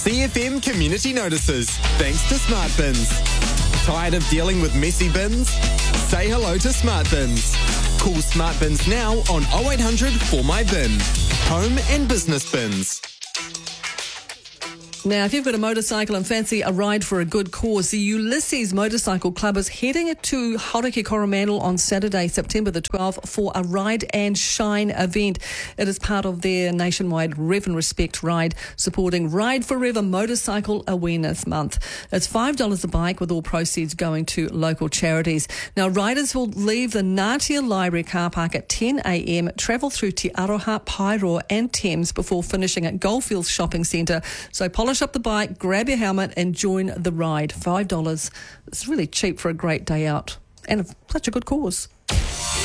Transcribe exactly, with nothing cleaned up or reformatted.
C F M Community Notices, thanks to Smart Bins. Tired of dealing with messy bins? Say hello to Smart Bins. Call Smart Bins now on oh eight hundred four my bin. Home and business bins. Now, if you've got a motorcycle and fancy a ride for a good cause, the Ulysses Motorcycle Club is heading to Hauraki Coromandel on Saturday, September the twelfth, for a Ride and Shine event. It is part of their nationwide Rev and Respect ride, supporting Ride Forever Motorcycle Awareness Month. It's five dollars a bike, with all proceeds going to local charities. Now, riders will leave the Ngatea Library car park at ten a.m, travel through Te Aroha, Paeroa and Thames before finishing at Goldfields Shopping Centre. So polish up the bike, grab your helmet and join the ride. five dollars. It's really cheap for a great day out and such a good cause.